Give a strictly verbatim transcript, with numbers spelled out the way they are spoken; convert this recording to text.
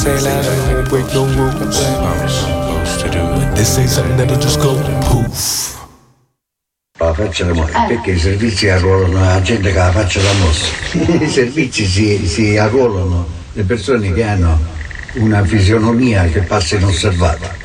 say it loud, I don't wanna break no rules. This ain't something that'll just go poof. La faccia da morte, perché i servizi arruolano la gente che la faccia da mossa. I servizi si, si arruolano le persone che hanno una fisionomia che passa inosservata.